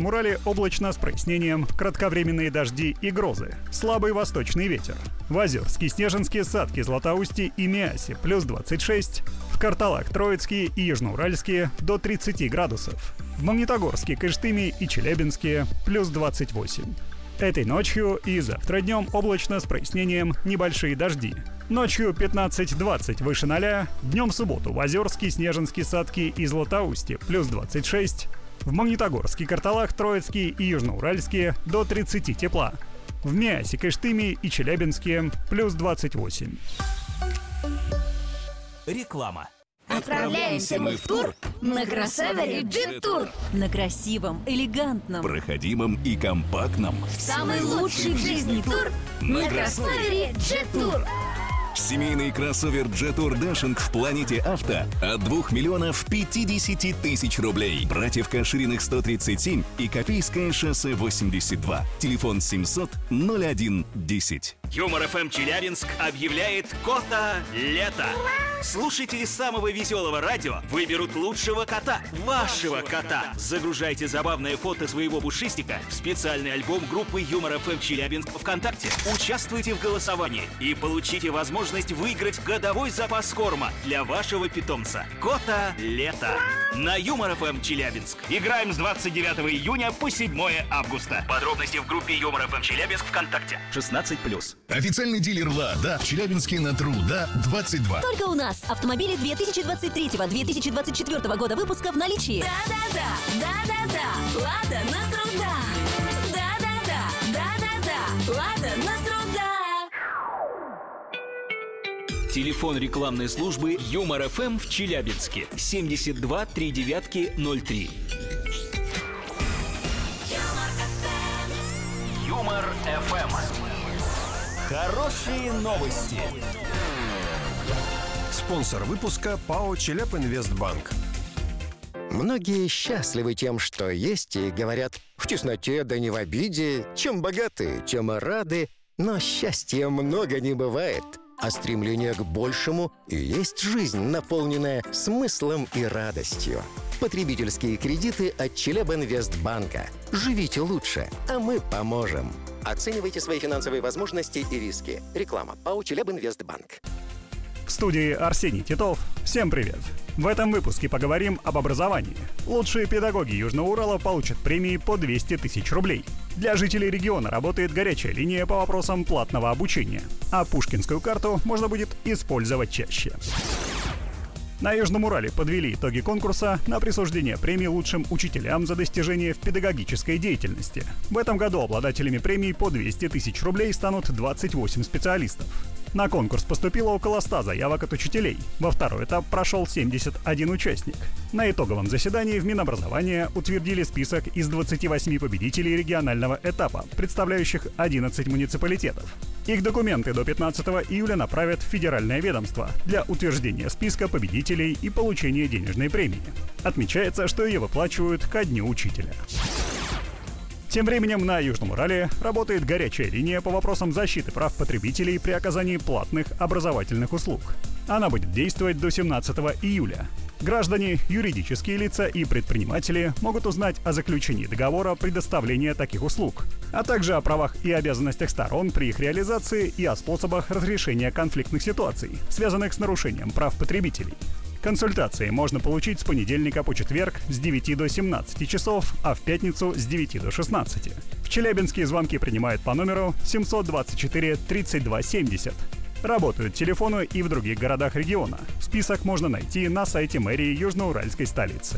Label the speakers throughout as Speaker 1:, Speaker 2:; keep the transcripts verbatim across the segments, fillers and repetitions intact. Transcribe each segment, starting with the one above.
Speaker 1: Южном Урале облачно с прояснением, кратковременные дожди и грозы, слабый восточный ветер. В Озерске, Снежинске, Садке, Златоусте и Миасе плюс двадцать шесть, в Карталах, Троицкие и Южноуральске до тридцати градусов, в Магнитогорске, Кыштыме и Челябинске плюс двадцать восемь. Этой ночью и завтра днем облачно с прояснением, небольшие дожди. Ночью пятнадцать-двадцать выше ноля, днем в субботу в Озерске, Снежинске, Садке и Златоусте плюс двадцать шесть, в Магнитогорске, Карталах, Троицкие и Южноуральске до тридцати тепла, в Миасе, Кыштыме и Челябинске плюс двадцать восемь.
Speaker 2: Реклама.
Speaker 3: Отправляемся мы в тур на кроссовере Jet Tour.
Speaker 4: На красивом, элегантном,
Speaker 2: проходимом и компактном.
Speaker 3: Самый лучший в жизни тур на кроссовере Jet Tour.
Speaker 2: Семейный кроссовер Jet Tour Dashing в Планете Авто от двух миллионов пятидесяти тысяч рублей. Братьев Кашириных сто тридцать семь и Копейское шоссе восемьдесят два. Телефон семьсот ноль один десять.
Speaker 5: Юмор эф эм Челябинск объявляет кота лето. Слушатели самого веселого радио выберут лучшего кота, вашего кота. Загружайте забавное фото своего пушистика в специальный альбом группы Юмор эф эм Челябинск ВКонтакте. Участвуйте в голосовании и получите возможность выиграть годовой запас корма для вашего питомца. Кота лето. На Юмор эф эм Челябинск. Играем с двадцать девятого июня по седьмое августа. Подробности в группе Юмор эф эм Челябинск ВКонтакте. шестнадцать плюс.
Speaker 6: Официальный дилер «Лада» в Челябинске на Труда двадцать два.
Speaker 4: Только у нас автомобили две тысячи двадцать третьего - две тысячи двадцать четвёртого года выпуска в наличии.
Speaker 3: Да-да-да, да-да-да, Лада на Труда. Да-да-да, да-да-да, Лада на Труда.
Speaker 5: Телефон рекламной службы Юмор эф эм в Челябинске семьдесят два три девятки ноль три. Юмор эф эм. Хорошие новости.
Speaker 7: Спонсор выпуска ПАО «Челябинвестбанк».
Speaker 8: Многие счастливы тем, что есть, и говорят: в тесноте да не в обиде, чем богаты, тем и рады. Но счастья много не бывает, а стремление к большему и есть жизнь, наполненная смыслом и радостью. Потребительские кредиты от Челябинвестбанка. Живите лучше, а мы поможем. Оценивайте свои финансовые возможности и риски. Реклама. ПАО «Челябинвестбанк».
Speaker 1: В студии Арсений Титов. Всем привет! В этом выпуске поговорим об образовании. Лучшие педагоги Южного Урала получат премии по двести тысяч рублей. Для жителей региона работает горячая линия по вопросам платного обучения, а Пушкинскую карту можно будет использовать чаще. На Южном Урале подвели итоги конкурса на присуждение премий лучшим учителям за достижения в педагогической деятельности. В этом году обладателями премий по двести тысяч рублей станут двадцать восемь специалистов. На конкурс поступило около ста заявок от учителей. Во второй этап прошел семьдесят один участник. На итоговом заседании в Минобразования утвердили список из двадцати восьми победителей регионального этапа, представляющих одиннадцать муниципалитетов. Их документы до пятнадцатого июля направят в федеральное ведомство для утверждения списка победителей и получения денежной премии. Отмечается, что ее выплачивают ко дню учителя. Тем временем на Южном Урале работает горячая линия по вопросам защиты прав потребителей при оказании платных образовательных услуг. Она будет действовать до семнадцатого июля. Граждане, юридические лица и предприниматели могут узнать о заключении договора предоставления таких услуг, а также о правах и обязанностях сторон при их реализации и о способах разрешения конфликтных ситуаций, связанных с нарушением прав потребителей. Консультации можно получить с понедельника по четверг с девяти до семнадцати часов, а в пятницу с девяти до шестнадцати. В Челябинске звонки принимают по номеру семьсот двадцать четыре тридцать два семьдесят. Работают телефоны и в других городах региона. Список можно найти на сайте мэрии южноуральской столицы.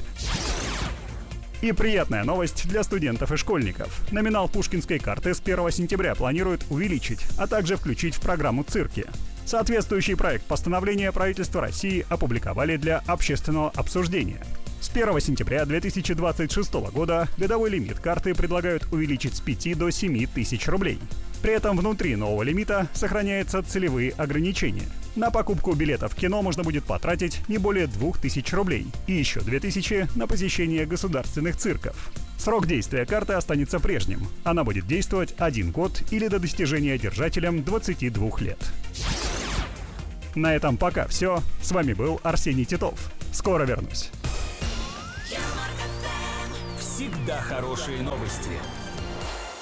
Speaker 1: И приятная новость для студентов и школьников. Номинал Пушкинской карты с первого сентября планируют увеличить, а также включить в программу цирки. Соответствующий проект постановления правительства России опубликовали для общественного обсуждения. С первого сентября две тысячи двадцать шестого года годовой лимит карты предлагают увеличить с пяти до семи тысяч рублей. При этом внутри нового лимита сохраняются целевые ограничения. На покупку билетов в кино можно будет потратить не более двух тысяч рублей и еще две тысячи на посещение государственных цирков. Срок действия карты останется прежним. Она будет действовать один год или до достижения держателем двадцати двух лет. На этом пока все. С вами был Арсений Титов. Скоро вернусь.
Speaker 9: всегда хорошие новости.